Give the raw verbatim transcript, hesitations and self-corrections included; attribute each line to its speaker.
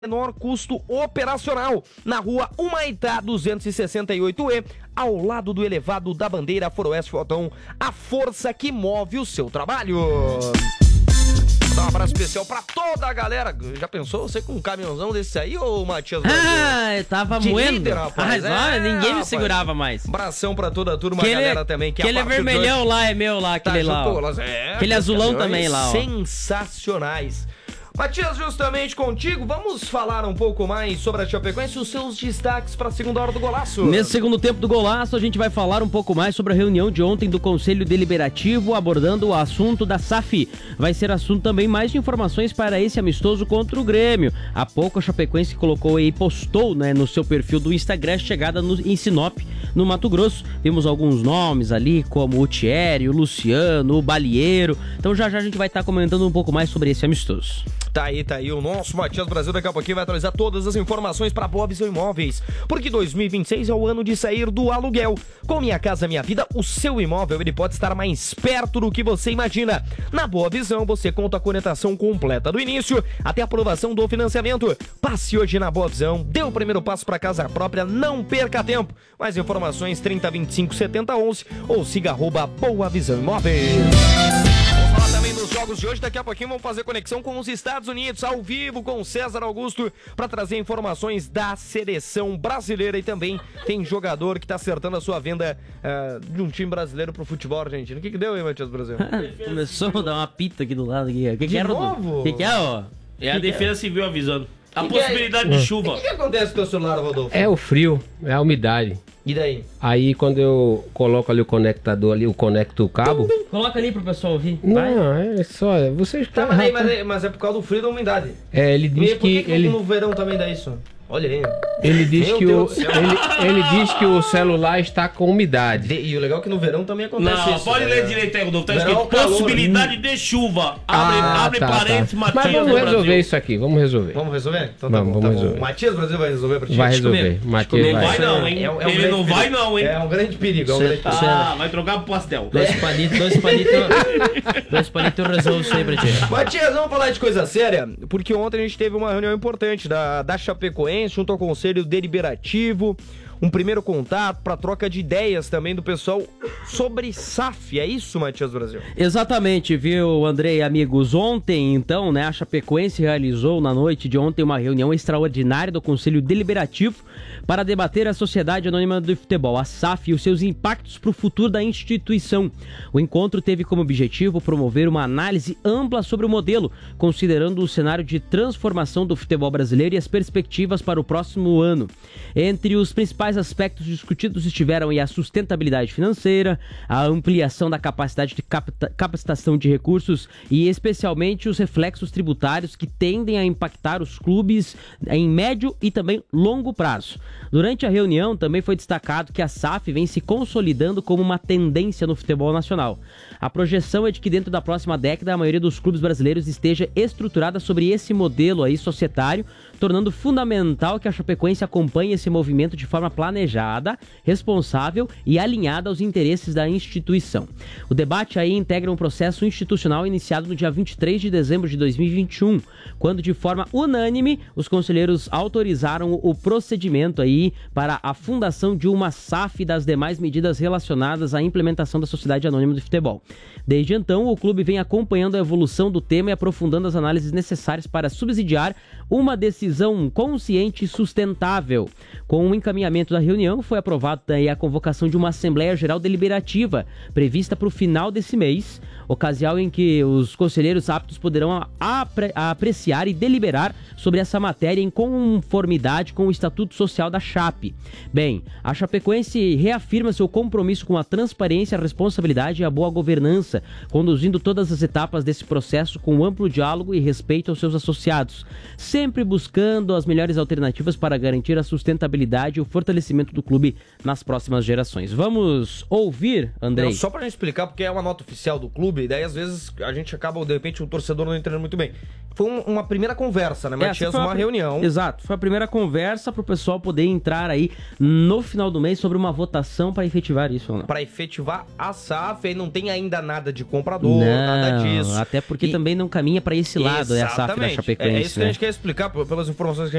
Speaker 1: menor custo operacional, na rua Humaitá duzentos e sessenta e oito E, ao lado do elevado da bandeira Foroeste Fotão, a força que move o seu trabalho. Vou dar um abraço especial pra toda a galera. Já pensou você com um caminhãozão desse aí, ô Matias?
Speaker 2: Ah, eu tava
Speaker 1: de
Speaker 2: moendo.
Speaker 1: Líder, rapaz.
Speaker 2: Mas olha,
Speaker 1: é,
Speaker 2: ninguém me
Speaker 1: rapaz.
Speaker 2: segurava mais.
Speaker 1: Abração pra toda a turma,
Speaker 2: Aquele,
Speaker 1: a galera também. Que
Speaker 2: aquele
Speaker 1: a
Speaker 2: vermelhão lá é meu lá, aquele
Speaker 1: tá,
Speaker 2: lá. Ó.
Speaker 1: Pô, é,
Speaker 2: aquele azulão também lá, ó.
Speaker 1: Sensacionais. Matias, justamente contigo, vamos falar um pouco mais sobre a Chapecoense e os seus destaques para a segunda hora do Golaço.
Speaker 2: Nesse segundo tempo do Golaço, a gente vai falar um pouco mais sobre a reunião de ontem do Conselho Deliberativo, abordando o assunto da S A F. Vai ser assunto também mais de informações para esse amistoso contra o Grêmio. Há pouco a Chapecoense colocou e postou, né, no seu perfil do Instagram chegada no, em Sinop, no Mato Grosso. Temos alguns nomes ali, como o Thierry, o Luciano, o Balieiro. Então já já a gente vai estar comentando um pouco mais sobre esse amistoso.
Speaker 1: Tá aí, tá aí, o nosso Matias Brasil daqui a pouquinho vai atualizar todas as informações para Boa Visão Imóveis, porque dois mil e vinte e seis é o ano de sair do aluguel. Com Minha Casa Minha Vida, o seu imóvel ele pode estar mais perto do que você imagina. Na Boa Visão você conta com a orientação completa do início até a aprovação do financiamento. Passe hoje na Boa Visão, dê o primeiro passo para casa própria, não perca tempo. Mais informações trinta, vinte e cinco, setenta, onze ou siga arroba Boa Visão Imóveis. Vamos falar também dos jogos de hoje, daqui a pouquinho vamos fazer conexão com os Estados Unidos, ao vivo com o César Augusto, para trazer informações da seleção brasileira e também tem jogador que está acertando a sua venda uh, de um time brasileiro pro futebol argentino. O que que deu aí, Matias Brasil?
Speaker 2: Começou a dar uma pita aqui do lado. O que, que,
Speaker 1: de
Speaker 2: era,
Speaker 1: novo?
Speaker 2: O que, que é, ó?
Speaker 3: É a
Speaker 2: que
Speaker 3: defesa
Speaker 2: que é?
Speaker 3: civil avisando. A
Speaker 1: que
Speaker 3: possibilidade
Speaker 1: que é?
Speaker 3: de chuva.
Speaker 1: O que, que acontece com o teu celular, Rodolfo?
Speaker 4: É o frio, é a umidade.
Speaker 1: E daí?
Speaker 4: Aí quando eu coloco ali o conectador ali, eu conecto o cabo.
Speaker 2: Coloca ali pro pessoal ouvir. Vai.
Speaker 4: Não, é só, você está.
Speaker 1: Tá, mas, aí, mas, é, mas é por causa do frio e da umidade.
Speaker 4: É, ele diz
Speaker 1: E por que,
Speaker 4: que,
Speaker 1: que
Speaker 4: ele
Speaker 1: no verão também dá isso? Olha aí.
Speaker 4: ele diz
Speaker 1: Meu
Speaker 4: que o
Speaker 1: Deus do céu.
Speaker 4: ele, ele diz que o celular está com umidade.
Speaker 1: De- e o legal é que no verão também acontece
Speaker 3: Não,
Speaker 1: isso.
Speaker 3: pode
Speaker 1: né?
Speaker 3: ler direito aí, Rodolfo. Tá
Speaker 1: Verão,
Speaker 3: escrito
Speaker 1: calor.
Speaker 3: possibilidade de chuva. Abre,
Speaker 4: Ah,
Speaker 3: abre
Speaker 4: tá,
Speaker 3: parênteses,
Speaker 4: tá.
Speaker 3: Matias
Speaker 4: Mas vamos
Speaker 3: do
Speaker 4: resolver
Speaker 3: Brasil.
Speaker 4: isso aqui, vamos resolver.
Speaker 1: Vamos resolver? Então tá
Speaker 4: Vamos,
Speaker 1: bom,
Speaker 4: vamos
Speaker 1: tá bom.
Speaker 4: resolver.
Speaker 1: O Matias Brasil vai resolver pra ti.
Speaker 4: Vai
Speaker 1: Deixa
Speaker 4: resolver,
Speaker 1: comigo.
Speaker 4: Matias
Speaker 3: Não
Speaker 4: vai.
Speaker 3: vai não, hein?
Speaker 1: É um- é um
Speaker 3: Ele
Speaker 1: grande
Speaker 3: não vai
Speaker 1: perigo.
Speaker 3: não, hein?
Speaker 1: É um grande perigo, é um
Speaker 2: Cê-
Speaker 1: grande perigo.
Speaker 3: Ah, vai trocar pro pastel.
Speaker 2: Dois palitos, dois palitos. Dois palitos eu resolvo isso aí pra ti.
Speaker 1: Matias, vamos falar de coisa séria, porque ontem a gente teve uma reunião importante da, da Chapecoense junto ao Conselho Deliberativo, um primeiro contato para troca de ideias também do pessoal sobre S A F, é isso, Matias Brasil?
Speaker 2: Exatamente, viu, Andrei e amigos? Ontem, então, né, a Chapecoense realizou na noite de ontem uma reunião extraordinária do Conselho Deliberativo para debater a Sociedade Anônima do Futebol, a S A F, e os seus impactos para o futuro da instituição. O encontro teve como objetivo promover uma análise ampla sobre o modelo, considerando o cenário de transformação do futebol brasileiro e as perspectivas para o próximo ano. Entre os principais aspectos discutidos estiveram aí a sustentabilidade financeira, a ampliação da capacidade de capta- capacitação de recursos e especialmente os reflexos tributários que tendem a impactar os clubes em médio e também longo prazo. Durante a reunião também foi destacado que a S A F vem se consolidando como uma tendência no futebol nacional. A projeção é de que dentro da próxima década a maioria dos clubes brasileiros esteja estruturada sobre esse modelo aí societário, tornando fundamental que a Chapecoense acompanhe esse movimento de forma planejada, responsável e alinhada aos interesses da instituição. O debate aí integra um processo institucional iniciado no dia vinte e três de dezembro de dois mil e vinte e um, quando de forma unânime os conselheiros autorizaram o procedimento aí para a fundação de uma S A F e das demais medidas relacionadas à implementação da Sociedade Anônima de Futebol. Desde então, o clube vem acompanhando a evolução do tema e aprofundando as análises necessárias para subsidiar uma decisão consciente e sustentável. Com o encaminhamento da reunião, foi aprovada daí a convocação de uma Assembleia Geral Deliberativa, prevista para o final desse mês, ocasião em que os conselheiros aptos poderão apre- apreciar e deliberar sobre essa matéria em conformidade com o Estatuto Social da Chape. Bem, a Chapecoense reafirma seu compromisso com a transparência, a responsabilidade e a boa governança, conduzindo todas as etapas desse processo com amplo diálogo e respeito aos seus associados, sempre buscando as melhores alternativas para garantir a sustentabilidade e o fortalecimento fortalecimento do clube nas próximas gerações. Vamos ouvir, Andrei?
Speaker 1: Não, só pra gente explicar, porque é uma nota oficial do clube, e daí às vezes a gente acaba, de repente, o torcedor não entendendo muito bem. Foi um- uma primeira conversa, né, Matias?
Speaker 2: Essa foi
Speaker 1: Uma
Speaker 2: a-
Speaker 1: reunião.
Speaker 2: Exato, foi a primeira conversa pro pessoal poder entrar aí no final do mês sobre uma votação para efetivar isso ou não.
Speaker 1: Pra efetivar a S A F, e não tem ainda nada de comprador, nada disso.
Speaker 2: Até porque
Speaker 1: E-
Speaker 2: também não caminha para esse lado, é a S A F da
Speaker 1: Exatamente.
Speaker 2: Chapecoense,
Speaker 1: É isso que
Speaker 2: né?
Speaker 1: a gente quer explicar p- pelas informações que a